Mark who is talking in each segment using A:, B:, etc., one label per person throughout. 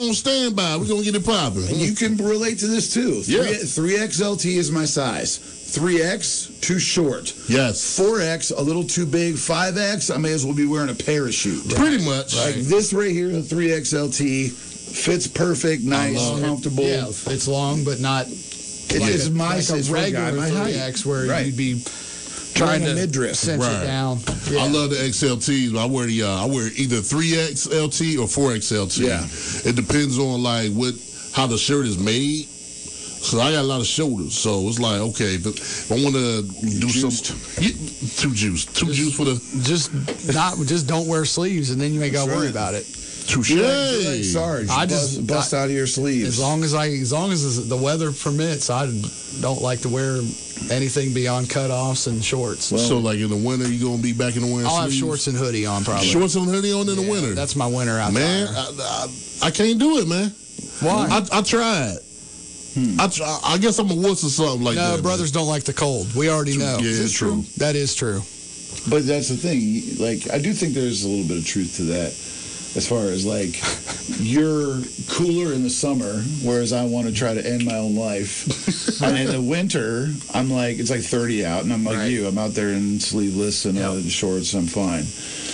A: on standby. We're going to get it popping.
B: And you can relate to this, too. 3XLT is my size. 3X, too short.
A: Yes.
B: 4X, a little too big. 5X, I may as well be wearing a parachute.
A: Pretty much.
B: Like this right here, the 3XLT, fits perfect, nice, comfortable.
C: Yeah, it's long, but not
B: It's my size.
C: a regular 3X where you'd be trying to
B: midriff.
C: cinch it down. Yeah.
A: I love the XLTs. I wear either 3XLT or 4XLT.
B: Yeah.
A: It depends on like how the shirt is made. So I got a lot of shoulders, so it's like, okay, if I want to do something, too juiced for the
C: just don't wear sleeves, and then you ain't got to worry about it.
A: touche.
B: Like Sarge,
C: I just
B: bust out of your sleeves.
C: As long as the weather permits, I don't like to wear anything beyond cutoffs and shorts.
A: So like in the winter, you gonna be back in the winter?
C: I'll have shorts and hoodie on probably.
A: Shorts and hoodie on in the winter.
C: That's my winter outfit.
A: Man, I can't do it, man.
C: Why?
A: I tried. I guess I'm a wuss or something like that.
C: No, brothers don't like the cold. We already know.
A: Yeah, it's true.
C: That is true.
B: But that's the thing. Like, I do think there's a little bit of truth to that. As far as like, you're cooler in the summer, whereas I want to try to end my own life. And in the winter, I'm like, it's like 30 out, and I'm like you. I'm out there in sleeveless and shorts, and I'm fine.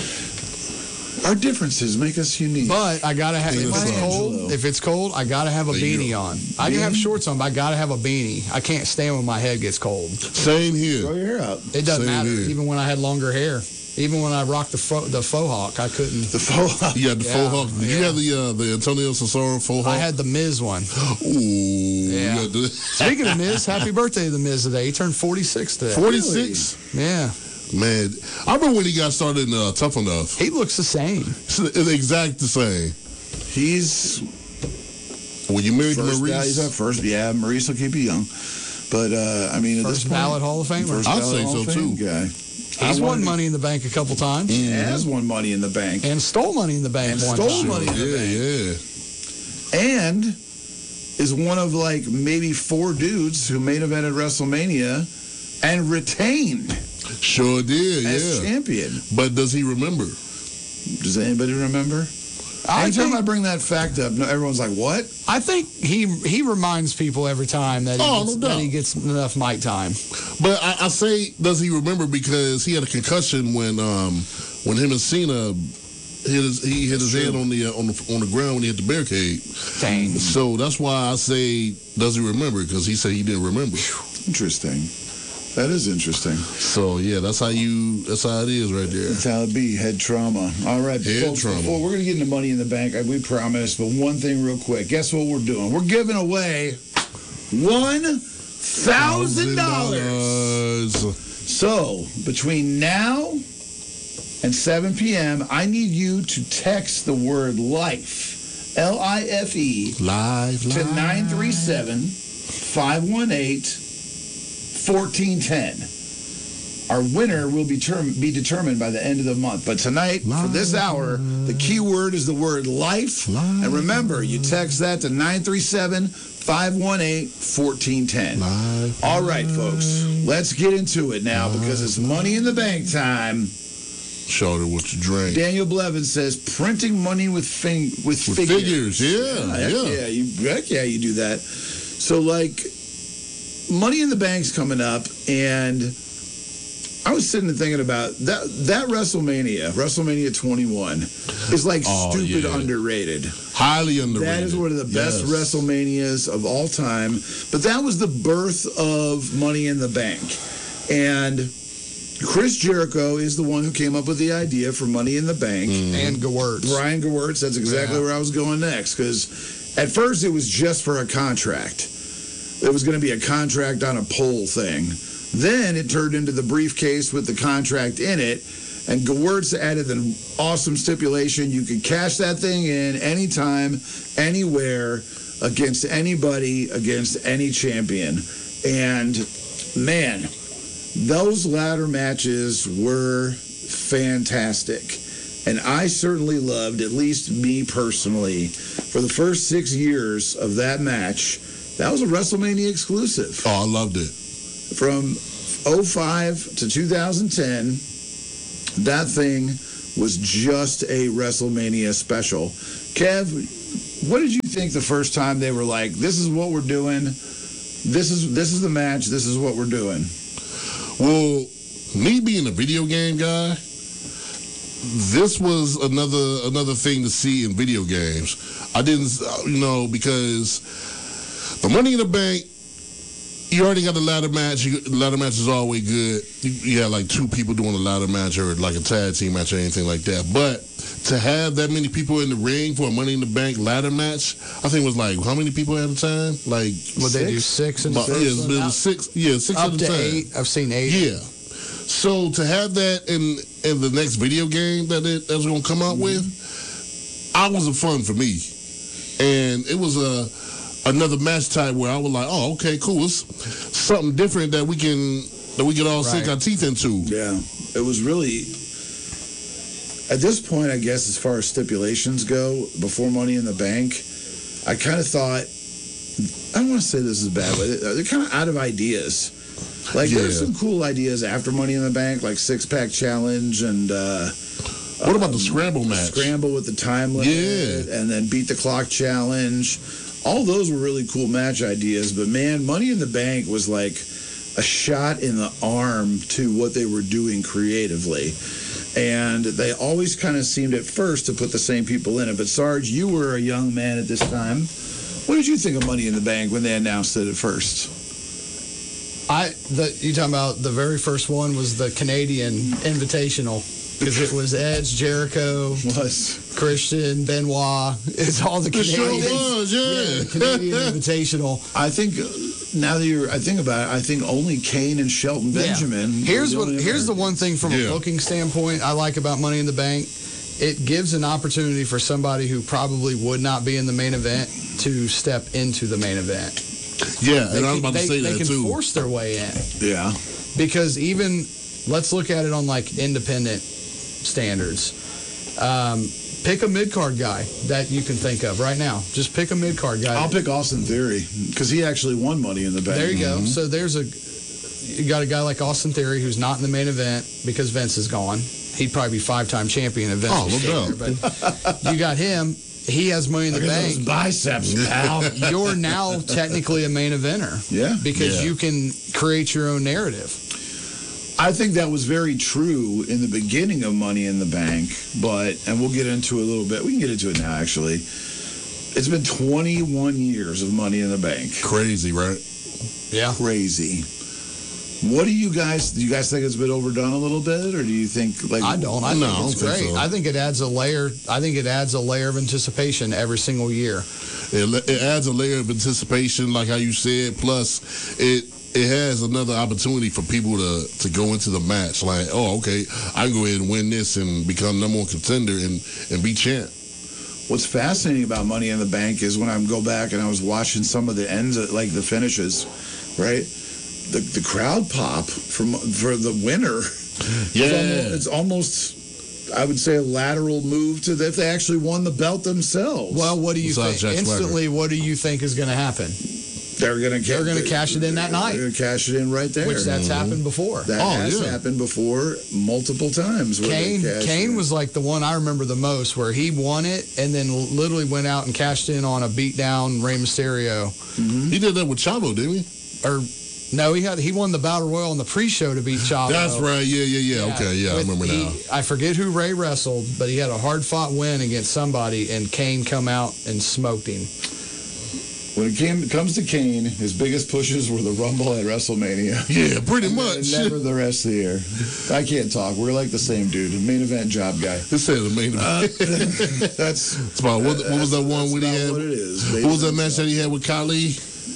B: Our differences make us unique.
C: But I gotta have if it's cold, I gotta have a beanie on. I can have shorts on, but I gotta have a beanie. I can't stand when my head gets cold.
A: Same here.
B: Throw your hair out.
C: It doesn't
A: Same
C: matter.
A: here.
C: Even when I had longer hair. Even when I rocked the faux hawk, I couldn't.
B: The faux hawk.
A: You had the faux hawk. Did you have the Antonio Cesaro faux hawk?
C: I had the Miz one.
A: Ooh.
C: Yeah.
A: You
C: Speaking of Miz, happy birthday to the Miz today. He turned 46 today.
A: 46?
C: Really? Yeah.
A: Man, I remember when he got started in Tough Enough.
C: He looks the same.
A: It's exact the same.
B: He's
A: when you married
B: first,
A: Maurice.
B: Maurice will keep you young. But I mean, at
C: First
B: this point,
C: ballot Hall of Famer.
A: I'd say so too.
B: Guy.
C: He's won Money in the Bank a couple times.
B: He has won Money in the Bank.
C: And stole Money in the Bank
B: And
C: one
B: stole
C: time.
B: Money in the Bank. And is one of like maybe 4 dudes who main evented WrestleMania and retained
A: Sure did,
B: as champion.
A: But does he remember?
B: Does anybody remember? Anytime I bring that fact up, everyone's like, what?
C: I think he reminds people every time that he gets enough mic time.
A: But I say, does he remember because he had a concussion when him and Cena he hit his head on the ground when he hit the barricade.
C: Dang.
A: So that's why I say, does he remember? Because he said he didn't remember.
B: Interesting. That is interesting.
A: So yeah, that's how it is right there.
B: That's how it be. Head trauma. All right, folks,
A: trauma.
B: Before we're gonna get into Money in the Bank, we promised. But one thing, real quick. Guess what we're doing? We're giving away $1,000. So between now and 7 p.m., I need you to text the word LIFE, LIFE,
A: live
B: to 937-518-1410. Our winner will be determined by the end of the month. But tonight, for this hour, the key word is the word life. And remember, you text that to 937-518-1410. All right, folks, let's get into it now because it's Money in the Bank time.
A: Show her what you drank.
B: Daniel Blevins says printing money with figures.
A: Yeah.
B: You do that. So, like, Money in the Bank's coming up, and I was sitting and thinking about that WrestleMania 21, is like stupid underrated.
A: Highly underrated.
B: That is one of the best WrestleManias of all time. But that was the birth of Money in the Bank. And Chris Jericho is the one who came up with the idea for Money in the Bank.
C: And Gewurz.
B: Brian Gewurz, that's exactly where I was going next. Because at first it was just for a contract. It was going to be a contract on a pole thing. Then it turned into the briefcase with the contract in it. And Gewurz added an awesome stipulation. You could cash that thing in anytime, anywhere, against anybody, against any champion. And, man, those ladder matches were fantastic. And I certainly loved, at least me personally, for the first 6 years of that match, that was a WrestleMania exclusive.
A: Oh, I loved it.
B: From 2005 to 2010, that thing was just a WrestleMania special. Kev, what did you think the first time they were like, "This is what we're doing. This is the match. This is what we're doing"?
A: Well, me being a video game guy, this was another thing to see in video games. I didn't, because the Money in the Bank, you already got the ladder match. Ladder match is always good. You had like two people doing a ladder match or like a tag team match or anything like that. But to have that many people in the ring for a Money in the Bank ladder match, I think it was like, how many people at a time? Like,
C: Would they do 6 and 6?
A: Yeah, it was 6. Yeah, 6
C: up
A: at a
C: to
A: time.
C: 8. I've seen 8.
A: Yeah. So to have that in the next video game that's going to come out with, I was a fun for me, and it was another match type where I was like, oh, okay, cool, it's something different that we can all sink our teeth into.
B: Yeah, it was really. At this point, I guess, as far as stipulations go, before Money in the Bank, I kind of thought, I don't want to say this is bad, but they're kind of out of ideas. Like, there's some cool ideas after Money in the Bank, like six-pack challenge and...
A: what about the scramble match?
B: Scramble with the time limit.
A: Yeah.
B: And then beat the clock challenge. All those were really cool match ideas. But, man, Money in the Bank was like a shot in the arm to what they were doing creatively. And they always kind of seemed at first to put the same people in it. But, Sarge, you were a young man at this time. What did you think of Money in the Bank when they announced it at first?
C: You talking about the very first one was the Canadian Invitational, because it was Edge, Jericho, Christian, Benoit. It's all the Canadians.
A: It sure was, yeah.
C: The Canadian Invitational.
B: I think now that I think about it, I think only Kane and Shelton Benjamin.
C: Yeah. Here's the one thing from a booking standpoint I like about Money in the Bank. It gives an opportunity for somebody who probably would not be in the main event to step into the main event.
A: Yeah, and I was about to say that too.
C: They can force their way in.
B: Yeah.
C: Because even, let's look at it on like independent standards. Pick a mid-card guy that you can think of right now. Just pick a mid-card guy.
B: I'll pick Austin Theory because he actually won Money in the Bank.
C: There you go. So you got a guy like Austin Theory who's not in the main event because Vince is gone. He'd probably be 5-time champion if Vince was still there. But you got him. He has Money in the Bank.
B: Those biceps, pal.
C: You're now technically a main eventer.
B: Yeah.
C: Because you can create your own narrative.
B: I think that was very true in the beginning of Money in the Bank, and we'll get into it a little bit. We can get into it now, actually. It's been 21 years of Money in the Bank.
A: Crazy, right?
C: Yeah.
B: Crazy. What do you guys think it's been overdone a little bit, or do you think
C: I don't. I think it's great.
A: So.
C: I think it adds a layer. I think it adds a layer of anticipation every single year.
A: It adds a layer of anticipation, like how you said. Plus, it has another opportunity for people to go into the match. Like, oh, okay, I can go ahead and win this and become number one contender and be champ.
B: What's fascinating about Money in the Bank is when I go back and I was watching some of the ends, like the finishes, right? The crowd pop for the winner.
A: Yeah,
B: it's almost I would say a lateral move to if they actually won the belt themselves.
C: Well, what do you think? Instantly, what do you think is going to happen?
B: They're going to
C: cash it in that night.
B: They're going to cash it in right there.
C: Which that's happened before.
B: That has happened before multiple times.
C: Kane was like the one I remember the most, where he won it and then literally went out and cashed in on a beatdown Rey Mysterio.
A: Mm-hmm. He did that with Chavo, didn't he?
C: Or no, he won the Battle Royal on the pre-show to beat Chavo.
A: That's right. Yeah. Okay, yeah, I remember now.
C: I forget who Ray wrestled, but he had a hard-fought win against somebody, and Kane come out and smoked him.
B: When it comes to Kane, his biggest pushes were the Rumble at WrestleMania.
A: Yeah, pretty much.
B: Never the rest of the year. I can't talk. We're like the same dude. Main event job guy.
A: This is the main event.
B: That's
A: about what was that one when he had?
B: What it is.
A: What was that match that he had with Khali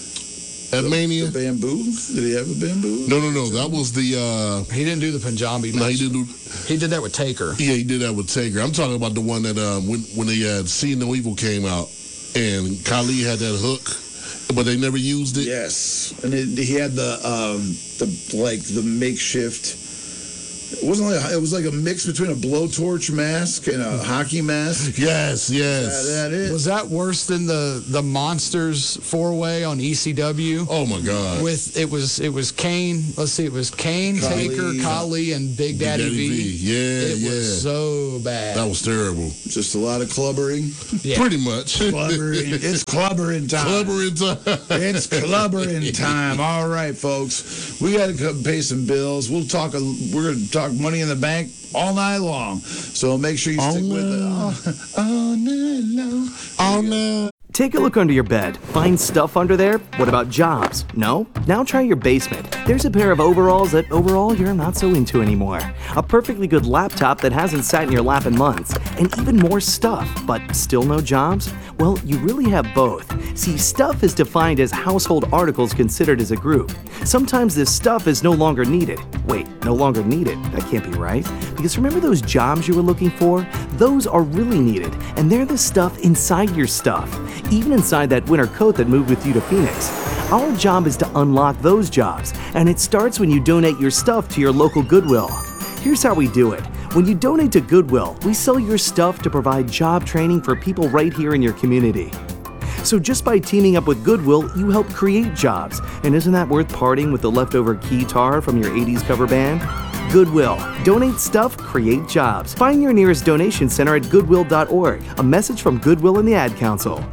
A: at Mania?
B: The bamboo? Did he have a bamboo?
A: No. That was the.
C: He didn't do the Punjabi match.
A: No, he didn't do.
C: He did that with Taker.
A: Yeah, he did that with Taker. I'm talking about the one that when they had See No Evil came out and Khali had that hook. But they never used it.
B: Yes, and he had the makeshift. It was like a mix between a blowtorch mask and a hockey mask.
A: Yes.
B: That it?
C: Was that worse than the Monsters 4-way on ECW?
A: Oh my God!
C: It was Kane. Let's see, it was Kane, Taker, Khali, and Big Daddy V.
A: Yeah,
C: it was so bad.
A: That was terrible.
B: Just a lot of clubbering.
C: Yeah.
A: Pretty much.
B: Clubbering. It's clubbering time.
A: Clubbering time.
B: It's clubbering time. All right, folks. We got to pay some bills. We're going to talk Money in the Bank all night long. So make sure you stick with it. All night long.
A: All night.
D: Take a look under your bed. Find stuff under there? What about jobs? No? Now try your basement. There's a pair of overalls that overall you're not so into anymore. A perfectly good laptop that hasn't sat in your lap in months. And even more stuff, but still no jobs? Well, you really have both. See, stuff is defined as household articles considered as a group. Sometimes this stuff is no longer needed. Wait, no longer needed? That can't be right. Because remember those jobs you were looking for? Those are really needed, and they're the stuff inside your stuff. Even inside that winter coat that moved with you to Phoenix. Our job is to unlock those jobs, and it starts when you donate your stuff to your local Goodwill. Here's how we do it. When you donate to Goodwill, we sell your stuff to provide job training for people right here in your community. So just by teaming up with Goodwill, you help create jobs. And isn't that worth parting with the leftover guitar from your 80s cover band? Goodwill. Donate stuff, create jobs. Find your nearest donation center at goodwill.org. A message from Goodwill and the Ad Council.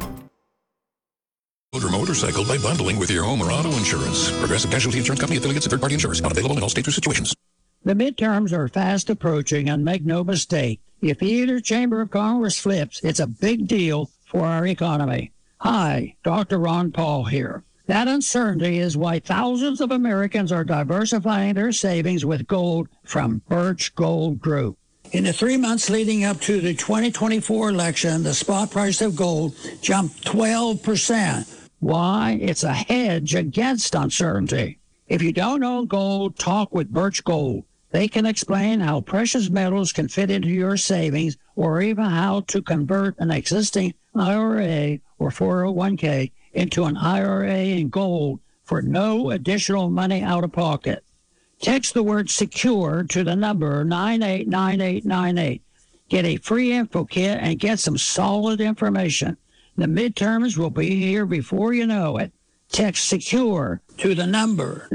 E: Motor motorcycle by bundling with your home or auto insurance. Progressive Casualty Insurance Company affiliates and third-party insurers. Not available in all states or situations.
F: The midterms are fast approaching, and make no mistake, if either chamber of Congress flips, it's a big deal for our economy. Hi, Dr. Ron Paul here. That uncertainty is why thousands of Americans are diversifying their savings with gold from Birch Gold Group. In the 3 months leading up to the 2024 election, the spot price of gold jumped 12%. Why? It's a hedge against uncertainty. If you don't own gold, talk with Birch Gold. They can explain how precious metals can fit into your savings, or even how to convert an existing IRA or 401k into an IRA in gold for no additional money out of pocket. Text the word SECURE to the number 989898. Get a free info kit and get some solid information. The midterms will be here before you know it. Text SECURE to the number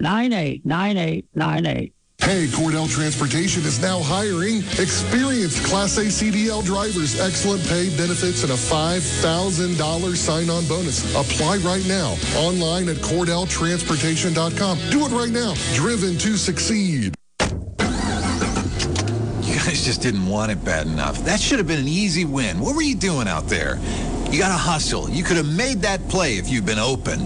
F: 989898.
G: Hey, Cordell Transportation is now hiring experienced Class A CDL drivers, excellent pay, benefits, and a $5,000 sign-on bonus. Apply right now, online at CordellTransportation.com. Do it right now. Driven to succeed.
H: You guys just didn't want it bad enough. That should have been an easy win. What were you doing out there? You got to hustle. You could have made that play if you'd been open.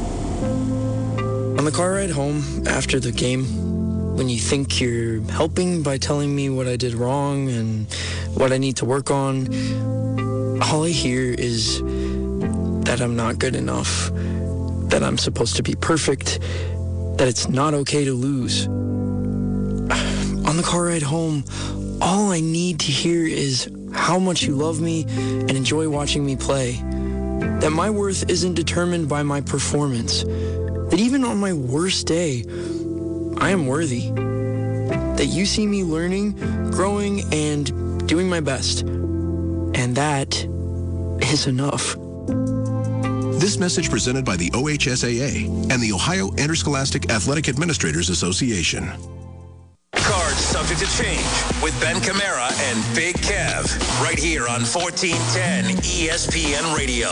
I: On the car ride home after the game, when you think you're helping by telling me what I did wrong and what I need to work on, all I hear is that I'm not good enough, that I'm supposed to be perfect, that it's not okay to lose. On the car ride home, all I need to hear is how much you love me and enjoy watching me play, that my worth isn't determined by my performance, that even on my worst day, I am worthy, that you see me learning, growing, and doing my best. And that is enough.
E: This message presented by the OHSAA and the Ohio Interscholastic Athletic Administrators Association.
J: Cards subject to change with Ben Camara and Big Kev right here on 1410 ESPN Radio.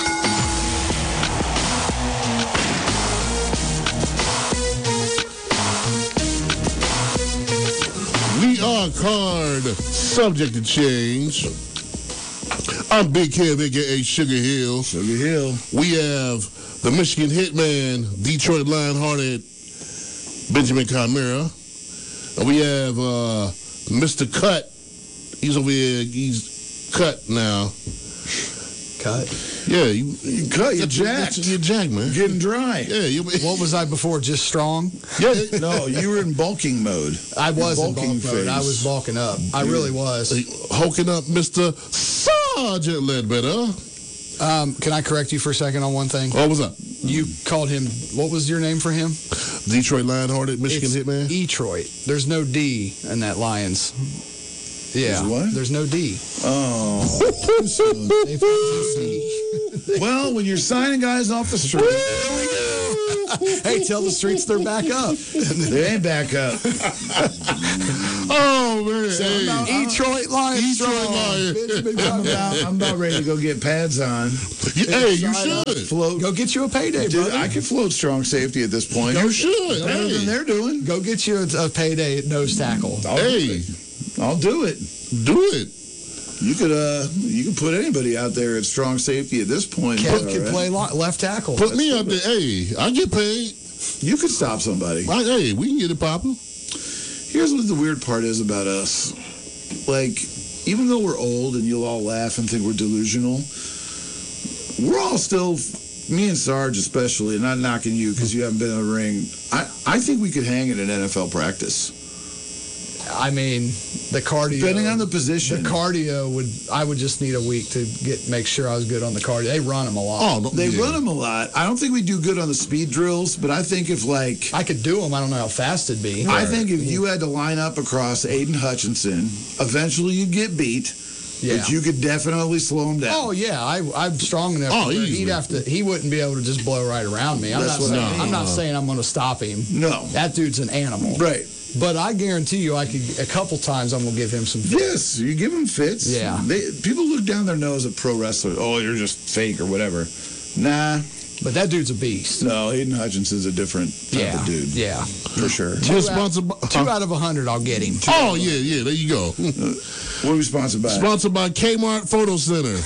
A: We are card subject to change. I'm Big Kev, a.k.a. Sugar Hill.
B: Sugar Hill.
A: We have the Michigan Hitman, Detroit Lionhearted, Benjamin Chimera. And we have Mr. Cut. He's over here. He's cut now.
C: Cut?
A: Yeah. You
B: cut. You're jacked.
A: You're jacked, man.
B: Getting dry.
A: Yeah.
C: What was I before? Just strong?
A: Yeah.
B: No, you were in bulking mode.
C: I was in bulking
B: phase.
C: mode. I was bulking up. I really was.
A: Hulking up Mr. Sergeant Ledbetter.
C: Can I correct you for a second on one thing?
A: What was up?
C: You called him, what was your name for him?
A: Detroit Lionhearted, Michigan Hitman.
C: Detroit. There's no D in that Lions. Yeah.
B: There's what?
C: There's no D.
B: Oh. Well, when you're signing guys off the street.
C: Hey, tell the streets they're back up.
B: They ain't back up.
A: Oh, man.
C: Detroit Lions.
B: I'm about ready to go get pads on.
A: Hey, you should.
B: Float.
C: Go get you a payday,
B: Dude,
C: brother.
B: I can float strong safety at this point.
A: You should.
B: Better than they're doing.
C: Go get you a payday at nose tackle.
B: I'll do it.
A: Do it.
B: You could put anybody out there at strong safety at this point.
C: Kev can play left tackle.
A: Put me up there. Hey, I get paid.
B: You could stop somebody.
A: Hey, we can get it popping.
B: Here's what the weird part is about us. Like, even though we're old and you'll all laugh and think we're delusional, we're all still, me and Sarge especially, not knocking you because you haven't been in the ring, I think we could hang at an NFL practice.
C: I mean, the cardio.
B: Depending on the position.
C: The cardio I would just need a week to make sure I was good on the cardio. They run them a lot.
B: They run them a lot. I don't think we do good on the speed drills, but I think if
C: I could do them, I don't know how fast it'd be.
B: I think if you had to line up across Aiden Hutchinson, eventually you'd get beat.
C: Yeah.
B: But you could definitely slow him down.
C: Oh yeah, I'm strong enough. He wouldn't be able to just blow right around me. I'm not saying I'm going to stop him.
B: No,
C: that dude's an animal.
B: Right.
C: But I guarantee you, a couple times I'm going to give him some fits.
B: Yes, you give him fits.
C: Yeah.
B: People look down their nose at pro wrestlers. Oh, you're just fake or whatever. Nah.
C: But that dude's a beast.
B: No, Aiden Hutchinson's a different type of dude.
C: Yeah.
B: For sure.
C: 2 out of 100, I'll get him.
A: Oh, yeah, there you go.
B: What are we sponsored by?
A: Sponsored by Kmart Photo Center.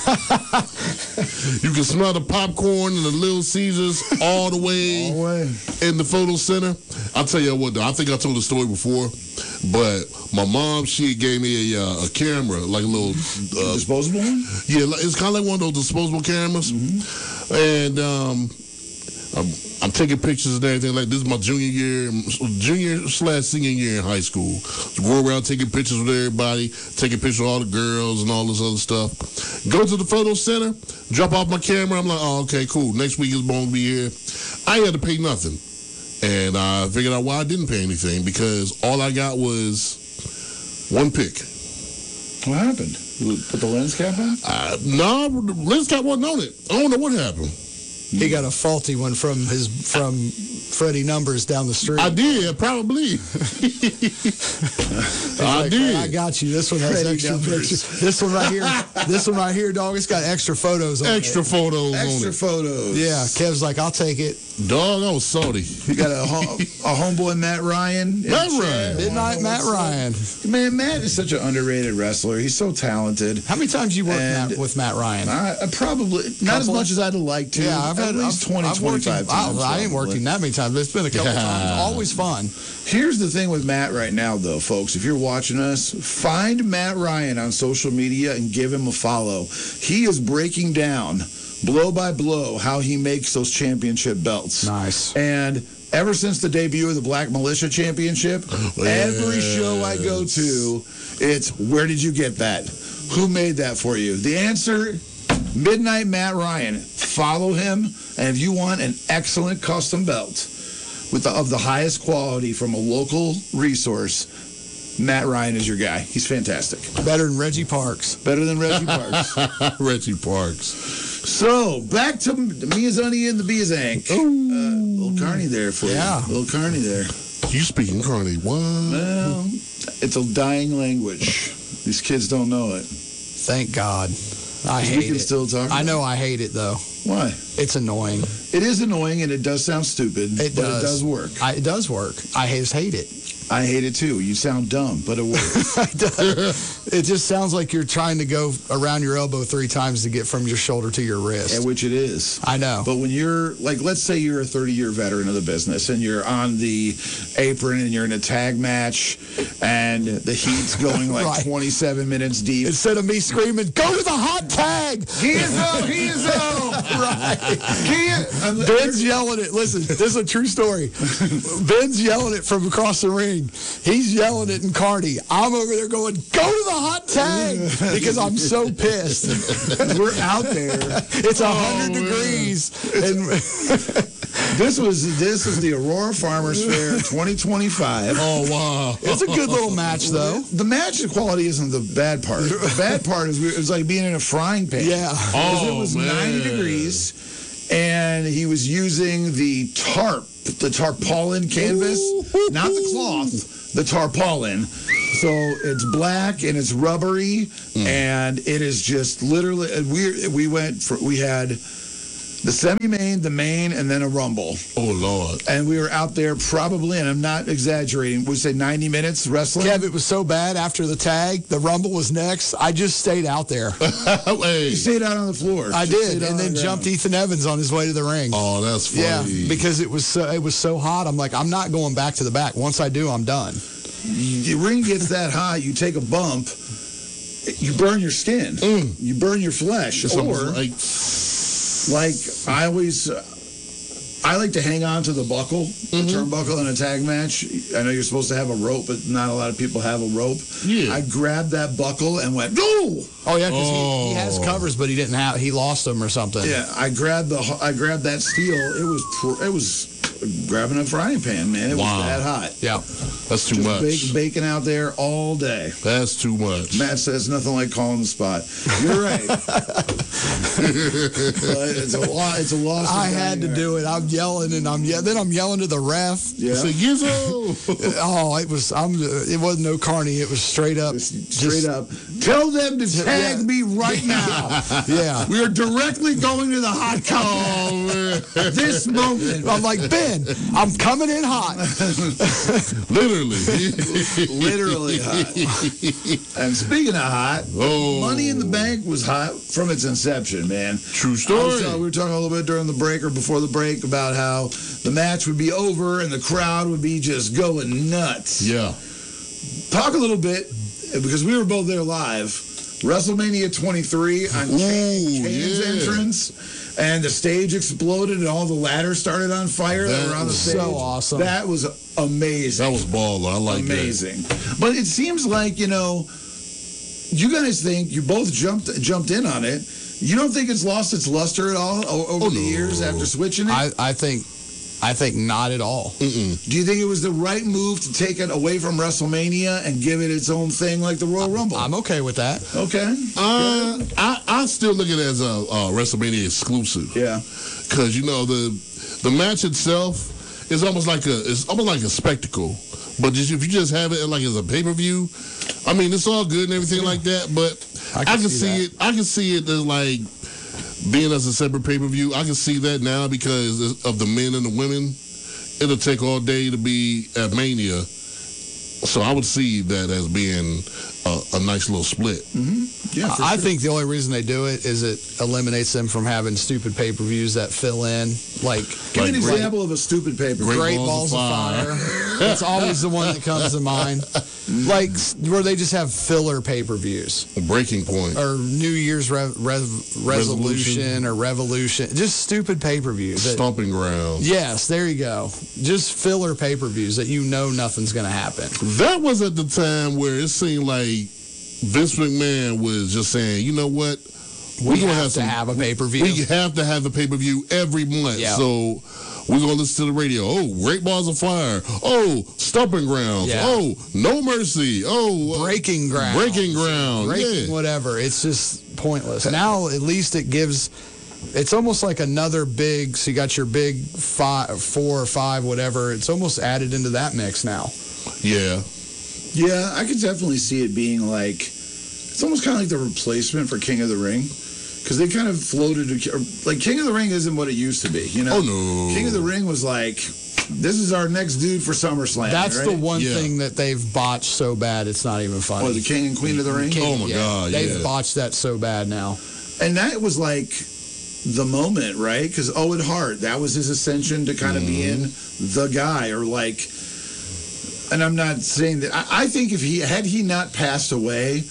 A: You can smell the popcorn and the Little Caesars all the way in the photo center. I'll tell you what, though, I think I told the story before, but my mom, she gave me a camera, like a little...
B: disposable one?
A: Yeah, it's kind of like one of those disposable cameras. Mm-hmm. And I'm taking pictures and everything. Like, this is my junior/senior year in high school. Go around taking pictures with everybody, taking pictures of all the girls and all this other stuff. Go to the photo center, drop off my camera. I'm like, oh, okay, cool. Next week is going to be here. I ain't had to pay nothing. And I figured out why I didn't pay anything, because all I got was one pic.
B: What happened? Put the lens cap on?
A: No, the lens cap wasn't on it. I don't know what happened.
C: He got a faulty one from Freddie Numbers down the street.
A: I did, probably. I did.
C: I got you. This one has extra pictures. This one right here, dog. It's got extra photos on it.
A: Extra photos.
C: Yeah, Kev's like, I'll take it.
A: Dog, I was salty.
B: You got a homeboy, Matt Ryan.
C: Midnight Matt Ryan.
B: Man, Matt is such an underrated wrestler. He's so talented.
C: How many times you worked with Matt Ryan?
B: Probably not as much as I'd like to.
C: Yeah,
B: I've had at least 25 times.
C: I ain't worked him that many times, but it's been a couple times. Always fun.
B: Here's the thing with Matt right now, though, folks. If you're watching us, find Matt Ryan on social media and give him a follow. He is breaking down, blow by blow, how he makes those championship belts.
C: Nice.
B: And ever since the debut of the Black Militia Championship, every show I go to, it's, where did you get that? Who made that for you? The answer, Midnight Matt Ryan. Follow him, and if you want an excellent custom belt of the highest quality from a local resource, Matt Ryan is your guy. He's fantastic.
C: Better than Reggie Parks.
B: Better than Reggie Parks.
A: Reggie Parks.
B: So, back to Miyazani and the Beazank. Little Carney there for you. Little Carney there.
A: You speaking Carney. What?
B: Well, it's a dying language. These kids don't know it.
C: Thank God. I hate it.
B: We can still talk.
C: I know I hate it, though.
B: Why?
C: It's annoying.
B: It is annoying, and it does sound stupid. But it does work.
C: It does work. I just hate it.
B: I hate it too. You sound dumb, but it works.
C: It just sounds like you're trying to go around your elbow 3 times to get from your shoulder to your wrist.
B: And which it is.
C: I know.
B: But when you're, like, let's say you're a 30-year veteran of the business and you're on the apron and you're in a tag match and the heat's going like 27 minutes deep.
C: Instead of me screaming, go to the hot tag!
B: He is up!
C: Ben's yelling it. Listen, this is a true story. Ben's yelling it from across the ring. He's yelling it in Carney. I'm over there going, go to the hot tag, because I'm so pissed.
B: We're out there.
C: It's 100 degrees. And
B: this is the Aurora Farmers Fair 2025.
A: Oh, wow.
C: It's a good little match, though.
B: The match quality isn't the bad part. The bad part is it was like being in a frying pan.
C: Yeah.
B: It was 90 degrees, and he was using the tarpaulin canvas, not the cloth, the tarpaulin. So it's black and it's rubbery, and it is just literally. We had the semi-main, the main, and then a rumble.
A: Oh, Lord.
B: And we were out there probably, and I'm not exaggerating, we say 90 minutes wrestling.
C: Kev, it was so bad after the tag, the rumble was next. I just stayed out there.
B: You stayed out on the floor.
C: I did, and then jumped Ethan Evans on his way to the ring.
A: Oh, that's funny.
C: Yeah, because it was so hot. I'm like, I'm not going back to the back. Once I do, I'm done.
B: The ring gets that hot, you take a bump, you burn your skin. You burn your flesh.
A: It's
B: or, like I like to hang on to the buckle, the turnbuckle in a tag match. I know you're supposed to have a rope, but not a lot of people have a rope.
A: Yeah.
B: I grabbed that buckle and went, no!
C: Oh, yeah, because he has covers, but he lost them or something.
B: Yeah, I grabbed that steel. It was grabbing a frying pan, man. It was that hot.
C: Yeah.
A: That's too much.
B: Baking out there all day.
A: That's too much.
B: Matt says nothing like calling the spot. You're right. But it's a lot. It's a loss.
C: I had to do it. I'm yelling, and then I'm yelling to the ref.
B: Yeah.
A: Say, Gizzo.
C: Oh, it wasn't no Carney. It was straight up.
B: Straight up. Tell them to tag me right now.
C: Yeah.
B: We are directly going to the hot cup. This moment.
C: I'm like, Ben, I'm coming in hot.
B: Literally hot. And speaking of hot, Money in the Bank was hot from its inception, man.
A: True story.
B: We were talking a little bit during the break or before the break about how the match would be over and the crowd would be just going nuts.
A: Yeah.
B: Talk a little bit, because we were both there live. WrestleMania 23 on Kane's entrance, and the stage exploded and all the ladders started on fire that were on the stage.
C: So awesome.
B: That was amazing.
A: That was baller. I like
B: amazing. But it seems like, you guys think you both jumped in on it. You don't think it's lost its luster at all over the years after switching it?
C: I think not at all.
B: Do you think it was the right move to take it away from WrestleMania and give it its own thing like the Royal Rumble?
C: I'm okay with that.
B: Okay.
A: I still look at it as a WrestleMania exclusive.
B: Yeah.
A: Because the match itself is almost like a spectacle. But if you just have it like as a pay-per-view, I mean, it's all good and everything like that. But I can see it. I can see it as like being as a separate pay-per-view. I can see that now because of the men and the women. It'll take all day to be at Mania. So I would see that as being a nice little split.
B: Yeah,
C: I think the only reason they do it is it eliminates them from having stupid pay-per-views that fill in.
B: Give me an example of a stupid pay-per-view.
C: Great Balls of Fire. That's always the one that comes to mind. Like where they just have filler pay-per-views.
A: Breaking Point.
C: Or New Year's Resolution or Revolution. Just stupid pay-per-views.
A: Stomping Ground.
C: Yes, there you go. Just filler pay-per-views that nothing's going to happen.
A: That was at the time where it seemed like Vince McMahon was just saying, you know what?
C: We have to have a pay-per-view.
A: We have to have a pay-per-view every month.
C: Yeah.
A: So we're going to listen to the radio. Oh, Great Balls of Fire. Oh, Stomping Grounds.
C: Yeah.
A: Oh, No Mercy. Oh,
C: Breaking Ground.
A: Yeah.
C: Whatever. It's just pointless. Now, at least it's almost like another big, so you got your big 4 or 5, whatever. It's almost added into that mix now.
A: Yeah.
B: Yeah, I could definitely see it being like, it's almost kind of like the replacement for King of the Ring. Because they kind of floated, like King of the Ring isn't what it used to be,
A: Oh, no.
B: King of the Ring was like, this is our next dude for SummerSlam.
C: That's
B: right?
C: the one thing that they've botched so bad, it's not even funny.
B: Oh, the King and Queen of the Ring?
A: Oh, my God,
C: They've botched that so bad now.
B: And that was like the moment, right? Because Owen Hart, that was his ascension to kind of being the guy, or like, and I'm not saying that, I think had he not passed away,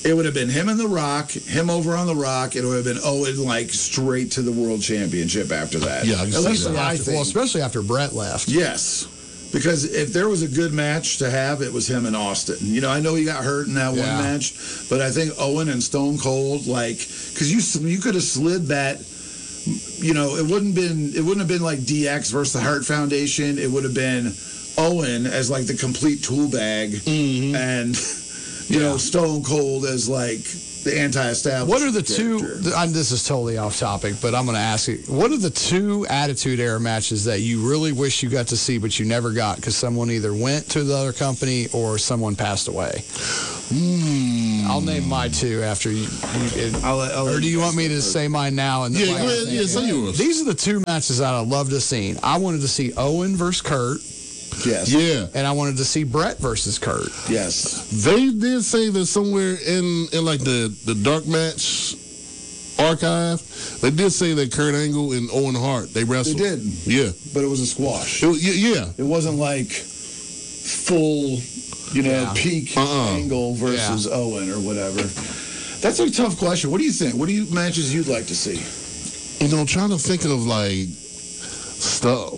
B: It would have been him and The Rock, him over on The Rock. It would have been Owen like straight to the World Championship after that.
A: Yeah, I can see
B: At least
A: that.
B: I think.
C: Well, especially after Brett left.
B: Yes. Because if there was a good match to have, it was him and Austin. You know, I know he got hurt in that one match, but I think Owen and Stone Cold, like, because you could have slid that. You know, it wouldn't have been like DX versus the Hart Foundation. It would have been Owen as like the complete tool bag, and you know, Stone Cold as like the anti-establishment.
C: What are the
B: character.
C: two? This is totally off topic, but I'm going to ask you: what are the two Attitude Era matches that you really wish you got to see, but you never got because someone either went to the other company or someone passed away? I'll name my two after you. Or do you want me to say mine now? And then
A: Yeah, go ahead. Yeah, say yours.
C: These are the two matches that I'd love to see. I wanted to see Owen versus Kurt.
B: Yes.
A: Yeah.
C: And I wanted to see Brett versus Kurt.
B: Yes.
A: They did say that somewhere in like the dark match archive, they did say that Kurt Angle and Owen Hart, they wrestled.
B: They did.
A: Yeah.
B: But it was a squash.
A: Yeah.
B: It wasn't like full, peak Angle versus Owen or whatever. That's a tough question. What do you think? What matches you'd like to see?
A: You know, I'm trying to think of like stuff.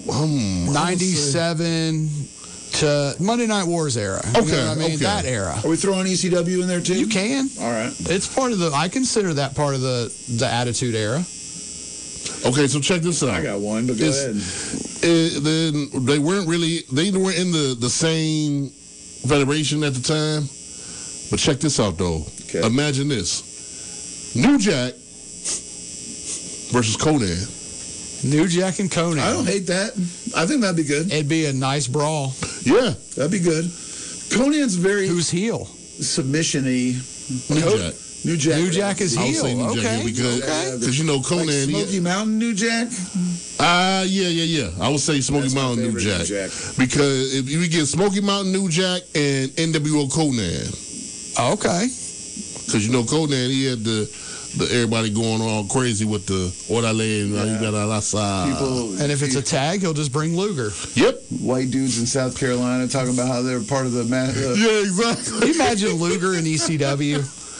C: 97 to Monday Night Wars era. You know what I mean? That era.
B: Are we throwing ECW in there too?
C: You can.
B: All right.
C: It's part of I consider that part of the Attitude Era.
A: Okay, so check this out.
B: I got one, but go ahead.
A: Then they weren't in the same federation at the time. But check this out though.
B: Okay.
A: Imagine this. New Jack versus Conan.
C: New Jack and Conan.
B: I don't hate that. I think that'd be good.
C: It'd be a nice brawl.
A: Yeah.
B: That'd be good. Conan's very
C: Who's heel?
B: Submission-y.
A: New Jack.
B: New Jack.
C: New Jack is
A: I would
C: heel.
A: say New Jack because you know Conan.
B: Like Smoky Mountain New Jack.
A: Yeah. I would say Smoky
B: That's my
A: Mountain New
B: favorite
A: Jack.
B: New Jack.
A: Because if you get Smoky Mountain New Jack and NWO Conan,
C: Okay.
A: because you know Conan, he had the everybody going all crazy with the orale and you got la side.
C: And if it's a tag, he'll just bring Luger.
A: Yep.
B: White dudes in South Carolina talking about how they're part of the
A: Yeah, exactly.
C: Can you imagine Luger in ECW?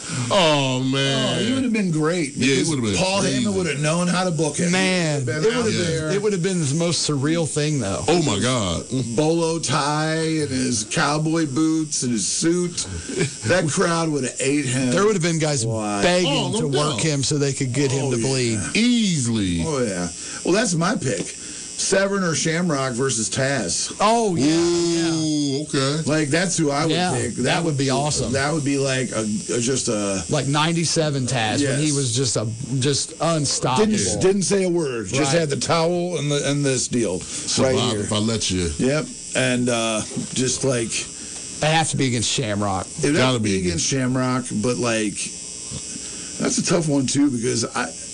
A: Oh man,
B: he would have been great.
A: Yeah, it
B: because
A: would have been
B: Paul
A: crazy.
B: Heyman would have known how to book him.
C: Man,
B: He
C: it
B: would have
C: would
B: been out there.
C: it would have been the most surreal thing, though.
A: Oh my God.
B: Bolo tie and his cowboy boots and his suit. That crowd would have ate him.
C: There would have been guys begging
A: Oh, no
C: to work
A: doubt.
C: him so they could get him to bleed.
A: Easily.
B: Oh yeah. Well, that's my pick. Severn or Shamrock versus Taz.
C: Oh yeah,
A: Ooh, okay.
B: Like that's who I would
C: Yeah,
B: pick.
C: that would be awesome.
B: That would be like just a
C: like '97 Taz when he
B: Yes.
C: was just unstoppable.
B: didn't say a word. Just
C: Right.
B: had the towel and this deal
A: Survive
B: right here.
A: if I let you.
B: Yep. And just like
C: It has to be against Shamrock.
B: it would have
A: Gotta
B: to
A: be
B: be against Shamrock, but like that's a tough one too because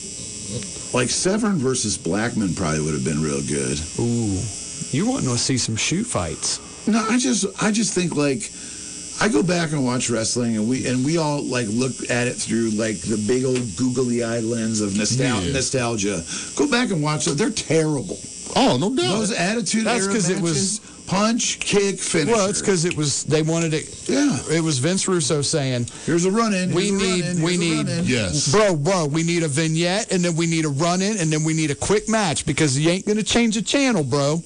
B: like Severn versus Blackman probably would have been real good.
C: Ooh, you want to see some shoot fights?
B: No, I just think like I go back and watch wrestling and we all like look at it through like the big old googly eye lens of nostalgia. Go back and watch it. They're terrible.
A: Oh, no doubt.
B: Those Attitude
C: That's
B: Era
C: 'cause it
B: matches,
C: was-
B: punch, kick, finish.
C: Well, it's because they wanted it.
B: Yeah.
C: It was Vince Russo saying,
B: Here's a run-in.
C: we need,
A: Yes.
C: bro, we need a vignette, and then we need a run-in, and then we need a quick match because you ain't gonna change the channel, bro.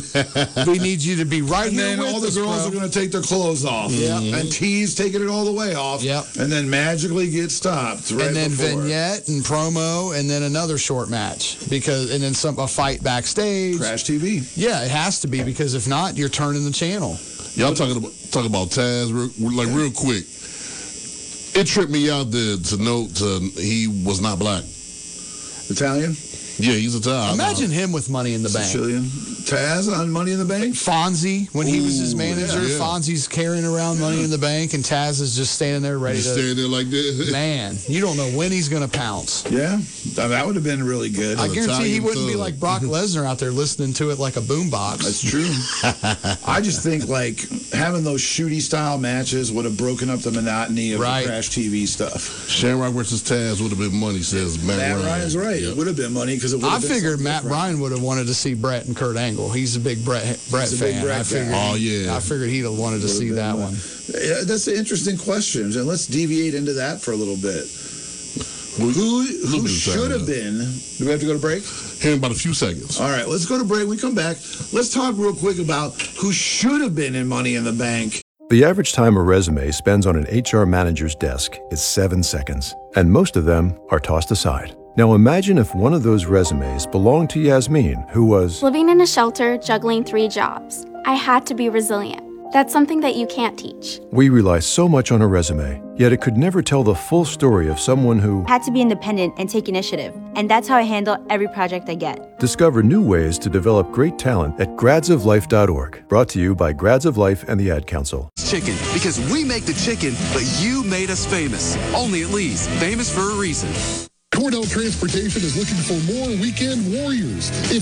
C: We need you to be right
B: And
C: here
B: then
C: with
B: all the
C: us,
B: girls
C: bro.
B: are going to take their clothes off.
C: Yeah.
B: And T's taking it all the way off.
C: Yep.
B: And then magically get stopped right
C: and then
B: before.
C: vignette and promo, and then another short match and then a fight backstage.
B: Crash TV.
C: Yeah, it has to be because if not, you're turning the channel.
A: Y'all talk about Taz real quick. It tripped me out to note he was not black.
B: Italian?
A: Yeah, he's Italian.
C: Imagine him with Money in the Bank.
B: Sicilian. Taz on Money in the Bank?
C: Fonzie, when he was his manager,
A: yeah.
C: Fonzie's carrying around Money in the Bank, and Taz is just standing there ready
A: Just
C: to.
A: stand there like this.
C: Man, you don't know when he's going to pounce.
B: Yeah. That would have been really good.
C: I guarantee he
A: Italian
C: wouldn't be
A: thug.
C: like Brock Lesnar out there listening to it like a boombox.
B: That's true. I just think like having those shooty style matches would have broken up the monotony of
C: Right.
B: the Crash TV stuff.
A: Shamrock versus Taz would have been money, says Matt
B: Matt
A: Ryan.
B: Ryan's right.
A: Yep.
B: It would have been money because
C: I figured Matt Bryan would have wanted to see Brett and Kurt Angle. He's a big Brett fan. I figured he'd have wanted to see that one.
B: Yeah, that's an interesting question, and let's deviate into that for a little bit. Who should have been? Do we have to go to break?
A: Here in about a few seconds.
B: All right, let's go to break. When we come back, let's talk real quick about who should have been in Money in the Bank.
K: The average time a resume spends on an HR manager's desk is 7 seconds, and most of them are tossed aside. Now imagine if one of those resumes belonged to Yasmin, who was
L: living in a shelter, juggling 3 jobs. I had to be resilient. That's something that you can't teach.
K: We rely so much on a resume, yet it could never tell the full story of someone who
M: had to be independent and take initiative. And that's how I handle every project I get.
K: Discover new ways to develop great talent at gradsoflife.org. Brought to you by Grads of Life and the Ad Council.
N: Chicken, because we make the chicken, but you made us famous. Only at Lee's, famous for a reason.
G: Cordell Transportation is looking for more weekend warriors.